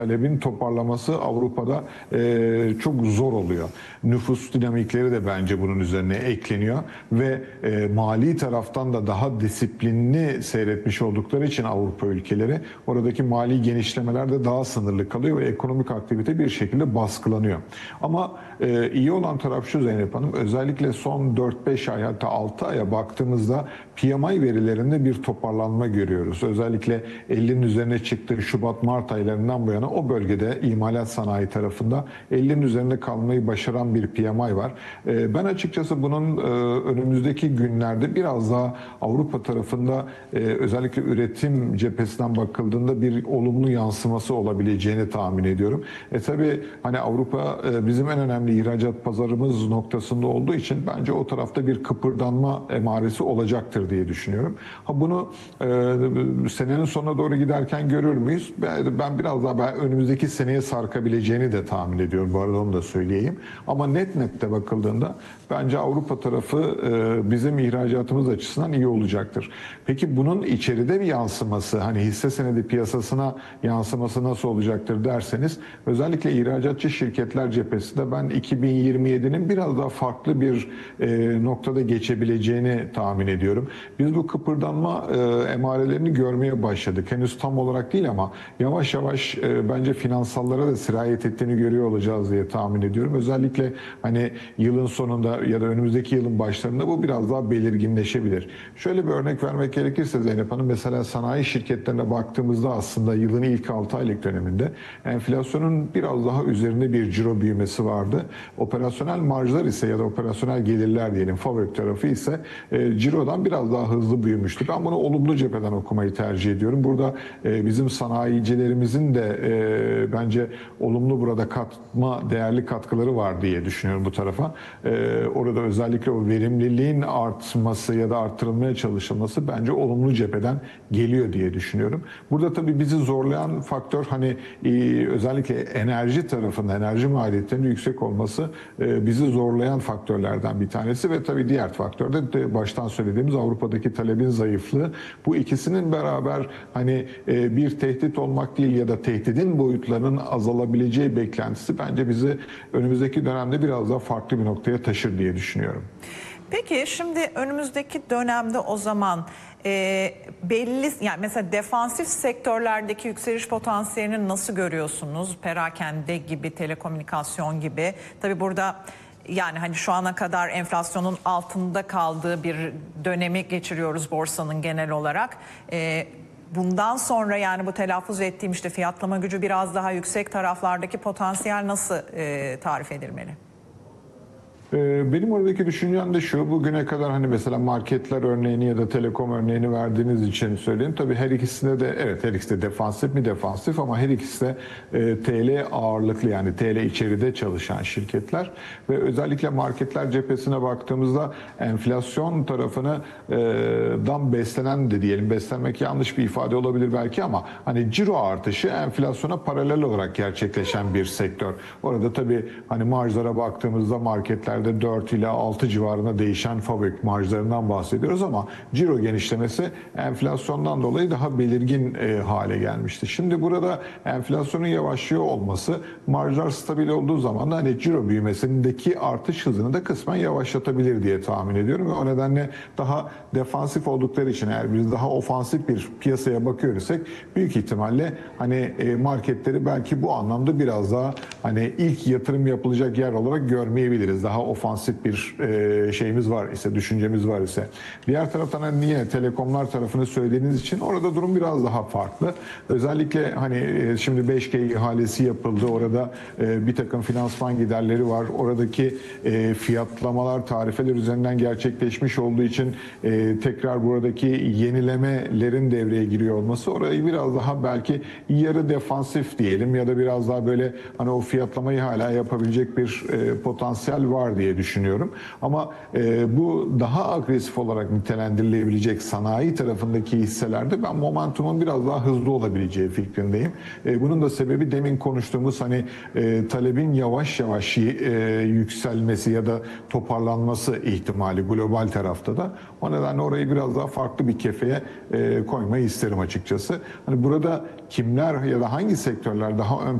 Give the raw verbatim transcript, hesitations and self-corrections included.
talebin toparlaması Avrupa'da e, çok zor oluyor. Nüfus dinamikleri de bence bunun üzerine ekleniyor ve e, mali taraftan da daha disiplinli seyretmiş oldukları için Avrupa ülkeleri oradaki mali genişlemeler de daha sınırlı kalıyor ve ekonomik aktivite bir şekilde baskılanıyor. Ama e, iyi olan taraf şu Zeynep Hanım, özellikle son dört beş ay hatta altı aya baktığımızda P M I verilerinde bir toparlanma görüyoruz. Özellikle ellinin üzerine çıktığı Şubat-Mart aylarından bu yana o bölgede imalat sanayi tarafında ellinin üzerinde kalmayı başaran bir P M I var. Ben açıkçası bunun önümüzdeki günlerde biraz daha Avrupa tarafında özellikle üretim cephesinden bakıldığında bir olumlu yansıması olabileceğini tahmin ediyorum. E tabi hani Avrupa bizim en önemli ihracat pazarımız noktasında olduğu için bence o tarafta bir kıpırdanma emaresi olacaktır diye düşünüyorum. Ha bunu e, senenin sonuna doğru giderken görür müyüz? Ben, ben biraz daha ben önümüzdeki seneye sarkabileceğini de tahmin ediyorum. Bu arada onu da söyleyeyim. Ama net nette bakıldığında bence Avrupa tarafı e, bizim ihracatımız açısından iyi olacaktır. Peki bunun içeride bir yansıması, hani hisse senedi piyasasına yansıması nasıl olacaktır derseniz, özellikle ihracatçı şirketler cephesinde ben iki bin yirmi yedinin biraz daha farklı bir e, noktada geçebileceğini tahmin ediyorum. Biz bu kıpırdanma e, emarelerini görmeye başladık. Henüz tam olarak değil ama yavaş yavaş e, bence finansallara da sirayet ettiğini görüyor olacağız diye tahmin ediyorum. Özellikle hani yılın sonunda ya da önümüzdeki yılın başlarında bu biraz daha belirginleşebilir. Şöyle bir örnek vermek gerekirse Zeynep Hanım, mesela sanayi şirketlerine baktığımızda aslında yılın ilk altı aylık döneminde enflasyonun biraz daha üzerinde bir ciro büyümesi vardı. Operasyonel marjlar ise ya da operasyonel gelirler diyelim, FAVÖK tarafı ise e, cirodan biraz daha hızlı büyümüştü. Ben bunu olumlu cepheden okumayı tercih ediyorum. Burada e, bizim sanayicilerimizin de e, bence olumlu burada katma değerli katkıları var diye düşünüyorum bu tarafa. E, orada özellikle o verimliliğin artması ya da arttırılmaya çalışılması bence olumlu cepheden geliyor diye düşünüyorum. Burada tabii bizi zorlayan faktör hani e, özellikle enerji tarafında enerji maliyetlerinin yüksek olması e, bizi zorlayan faktörlerden bir tanesi ve tabii diğer faktör de, de baştan söylediğimiz Avrupa'daki talebin zayıflığı. Bu ikisinin beraber hani e, bir tehdit olmak değil ya da tehdidin boyutlarının azalabileceği beklentisi bence bizi önümüzdeki dönemde biraz daha farklı bir noktaya taşır diye düşünüyorum. Peki şimdi önümüzdeki dönemde o zaman e, belli, yani mesela defansif sektörlerdeki yükseliş potansiyelini nasıl görüyorsunuz? Perakende gibi, telekomünikasyon gibi. Tabii burada yani hani şu ana kadar enflasyonun altında kaldığı bir dönemi geçiriyoruz borsanın genel olarak. E, bundan sonra yani bu telaffuz ettiğim işte fiyatlama gücü biraz daha yüksek taraflardaki potansiyel nasıl e, tarif edilmeli? Benim oradaki düşüncem de şu, bugüne kadar hani mesela marketler örneğini ya da telekom örneğini verdiğiniz için söyleyeyim. Tabii her ikisinde de evet her ikisi de defansif mi defansif ama her ikisi de e, T L ağırlıklı, yani T L içeride çalışan şirketler ve özellikle marketler cephesine baktığımızda enflasyon tarafını e, dan beslenen de diyelim, beslenmek yanlış bir ifade olabilir belki ama hani ciro artışı enflasyona paralel olarak gerçekleşen bir sektör. Orada tabii hani marjlara baktığımızda marketler dört ila altı civarında değişen fabrik marjlarından bahsediyoruz ama ciro genişlemesi enflasyondan dolayı daha belirgin e, hale gelmişti. Şimdi burada enflasyonun yavaşlıyor olması marjlar stabil olduğu zaman da hani ciro büyümesindeki artış hızını da kısmen yavaşlatabilir diye tahmin ediyorum ve o nedenle daha defansif oldukları için eğer biz daha ofansif bir piyasaya bakıyorsak büyük ihtimalle hani e, marketleri belki bu anlamda biraz daha hani ilk yatırım yapılacak yer olarak görmeyebiliriz. Daha ofansif bir e, şeyimiz var ise, düşüncemiz var ise. Diğer taraftan hani yine telekomlar tarafını söylediğiniz için orada durum biraz daha farklı. Özellikle hani e, şimdi beş G ihalesi yapıldı. Orada e, bir takım finansman giderleri var. Oradaki e, fiyatlamalar tarifeler üzerinden gerçekleşmiş olduğu için e, tekrar buradaki yenilemelerin devreye giriyor olması orayı biraz daha belki yarı defansif diyelim ya da biraz daha böyle hani o fiyatlamayı hala yapabilecek bir e, potansiyel var diye diye düşünüyorum. Ama e, bu daha agresif olarak nitelendirilebilecek sanayi tarafındaki hisselerde ben momentumun biraz daha hızlı olabileceği fikrindeyim. E, bunun da sebebi demin konuştuğumuz hani e, talebin yavaş yavaş e, yükselmesi ya da toparlanması ihtimali global tarafta da. O nedenle orayı biraz daha farklı bir kefeye e, koymayı isterim açıkçası. Hani burada kimler ya da hangi sektörler daha ön